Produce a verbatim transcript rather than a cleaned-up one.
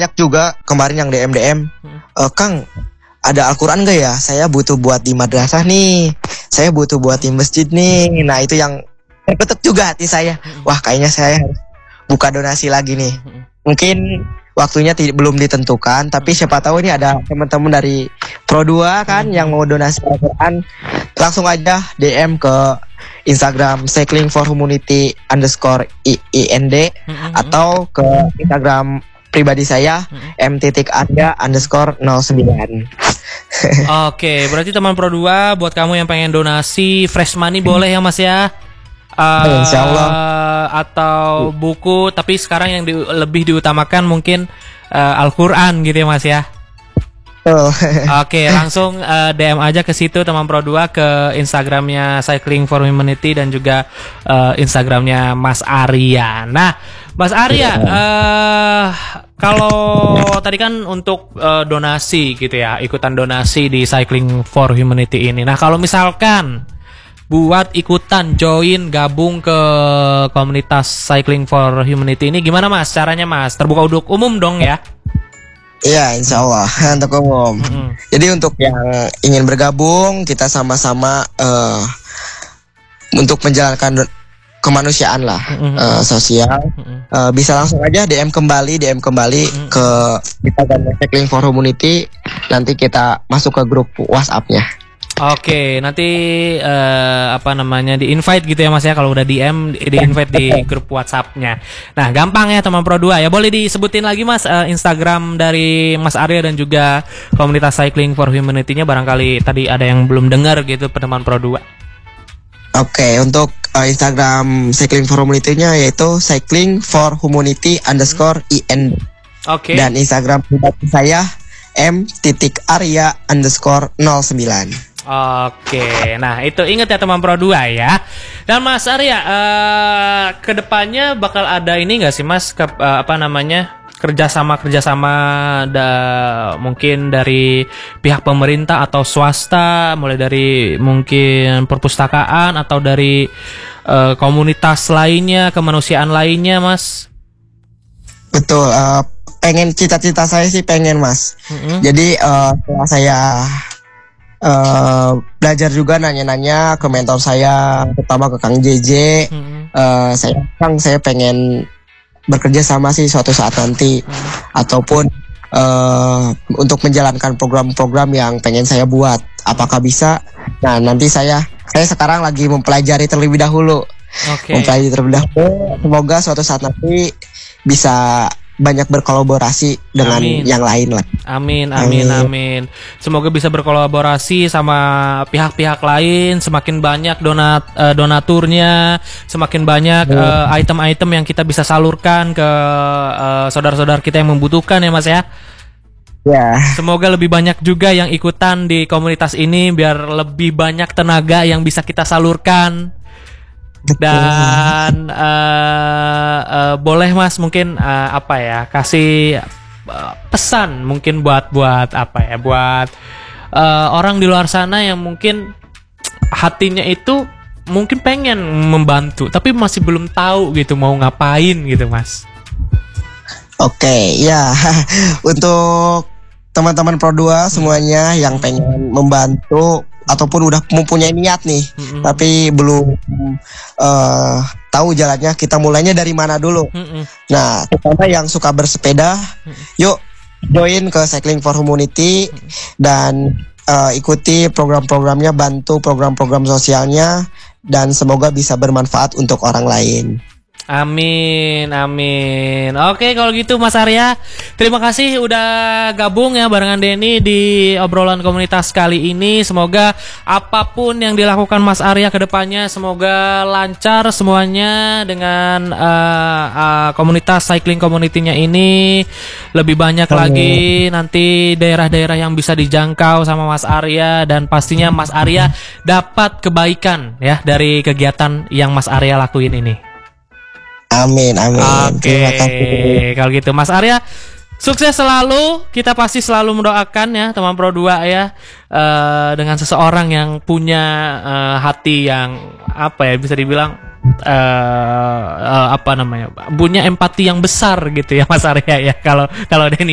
banyak juga kemarin yang D M D M, e, Kang, ada Al-Quran gak ya? Saya butuh buat di madrasah nih, saya butuh buat di masjid nih. Nah itu yang terketuk juga hati saya. Wah kayaknya saya harus buka donasi lagi nih. Mungkin waktunya t- belum ditentukan, tapi siapa tahu ini ada teman-teman dari Pro dua kan yang mau donasi Al-Quran, langsung aja D M ke Instagram Cycling for Humanity underscore I N D atau ke Instagram pribadi saya m titik arya underscore nol sembilan. Oke, berarti teman Pro dua buat kamu yang pengen donasi fresh money boleh ya Mas ya. Uh, Insyaallah. Atau buku, tapi sekarang yang di, lebih diutamakan mungkin uh, Al-Quran gitu ya Mas ya. Oh. Oke, langsung uh, D M aja ke situ teman Pro dua, ke Instagramnya Cycling for Humanity dan juga uh, Instagramnya Mas Arya. Nah, Mas Arya, uh, kalau tadi kan untuk uh, donasi gitu ya, ikutan donasi di Cycling for Humanity ini. Nah, kalau misalkan buat ikutan join gabung ke komunitas Cycling for Humanity ini gimana Mas? Caranya Mas? Terbuka untuk umum dong ya? Iya, insya Allah untuk umum. Mm-hmm. Jadi untuk yang ingin bergabung, kita sama-sama uh, untuk menjalankan kemanusiaan lah, mm-hmm. uh, sosial. Mm-hmm. Uh, bisa langsung aja D M kembali, D M kembali mm-hmm. ke kita dan Cycling for Humanity. Nanti kita masuk ke grup WhatsApp-nya. Oke, nanti uh, apa namanya di invite gitu ya Mas ya, kalau udah D M di invite di grup WhatsApp-nya. Nah, gampang ya teman Pro dua ya. Boleh disebutin lagi Mas uh, Instagram dari Mas Arya dan juga komunitas Cycling for Humanity-nya, barangkali tadi ada yang belum dengar gitu teman Pro dua. Oke, untuk uh, Instagram Cycling for Humanity-nya yaitu Cycling for Humanity underscore I N D. Oke. Dan Instagram pribadi saya m titik arya underscore nol sembilan. Oke, nah itu ingat ya teman Pro dua ya. Dan Mas Arya, uh, kedepannya bakal ada ini nggak sih Mas, ke, uh, apa namanya kerjasama kerjasama da, mungkin dari pihak pemerintah atau swasta, mulai dari mungkin perpustakaan atau dari uh, komunitas lainnya, kemanusiaan lainnya Mas? Betul, uh, pengen cita-cita saya sih pengen Mas. Mm-hmm. Jadi uh, setelah saya Uh, belajar juga nanya-nanya ke mentor saya, terutama ke Kang J J. Mm-hmm. uh, saya Kang saya pengen bekerja sama sih suatu saat nanti, mm-hmm. ataupun uh, untuk menjalankan program-program yang pengen saya buat. Apakah bisa? Nah nanti saya saya sekarang lagi mempelajari terlebih dahulu. Okay. Mempelajari terlebih dahulu. Semoga suatu saat nanti bisa banyak berkolaborasi dengan amin. Yang lain lah. Amin, amin, amin, amin. Semoga bisa berkolaborasi sama pihak-pihak lain, semakin banyak donat uh, donaturnya, semakin banyak uh, item-item yang kita bisa salurkan ke uh, saudara-saudara kita yang membutuhkan ya Mas ya. Ya. Semoga lebih banyak juga yang ikutan di komunitas ini biar lebih banyak tenaga yang bisa kita salurkan. Dan uh, uh, boleh Mas mungkin uh, apa ya kasih uh, pesan mungkin buat buat apa ya buat uh, orang di luar sana yang mungkin hatinya itu mungkin pengen membantu tapi masih belum tahu gitu mau ngapain gitu Mas. Oke, okay, ya untuk teman-teman Pro dua semuanya yang pengen membantu ataupun udah mempunyai niat nih, mm-hmm. tapi belum uh, tahu jalannya, kita mulainya dari mana dulu. Mm-hmm. Nah, terutama yang suka bersepeda, mm-hmm. yuk join ke Cycling for Humanity mm-hmm. dan uh, ikuti program-programnya, bantu program-program sosialnya, dan semoga bisa bermanfaat untuk orang lain. Amin, amin. Oke, kalau gitu Mas Arya, terima kasih udah gabung ya barengan Denny di obrolan komunitas kali ini. Semoga apapun yang dilakukan Mas Arya ke depannya semoga lancar semuanya dengan uh, uh, komunitas cycling community-nya ini. Lebih banyak amin. Lagi nanti daerah-daerah yang bisa dijangkau sama Mas Arya, dan pastinya Mas Arya dapat kebaikan ya dari kegiatan yang Mas Arya lakuin ini. Amin, amin. Oke, kalau gitu Mas Arya sukses selalu. Kita pasti selalu mendoakan ya teman Pro dua ya uh, dengan seseorang yang punya uh, hati yang apa ya bisa dibilang uh, uh, apa namanya punya empati yang besar gitu ya Mas Arya ya. Kalau kalau Denny